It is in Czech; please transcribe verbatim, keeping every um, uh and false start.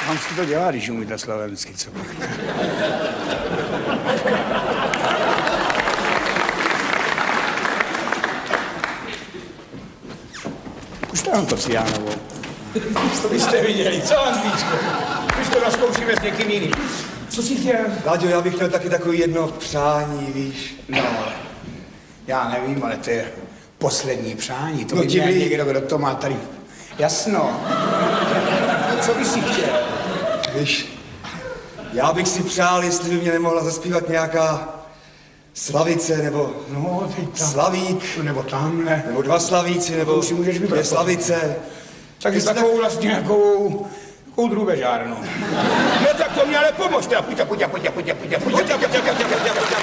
Mám si to dělat, když umíte slovensky, co pak. Už to mám to s Jánovou. Co byste viděli, co Andříčko? Už to rozkoušíme s někým jiným. Co jsi chtěl? Láďo, já bych měl taky takový jedno přání, víš. No, ale já nevím, ale to je poslední přání. To No by ti měl vy- někdo, kdo to má tady. Jasno. Co bys si chtěl? Víš, já bych si přál, jestli by mě nemohla zaspívat nějaká Slavice, nebo No, teď tam. Slavík, Nebo tamhle. nebo dva Slavíci, nebo To už si můžeš vybrat. dvě Slavice. Takže Jestli takovou vlastně nějakou, takovou drůbežárnu. No tak to mě ale pomožte. Pojď, pojď, pojď, pojď, pojď, pojď, pojď, pojď, pojď, pojď, pojď, pojď, pojď.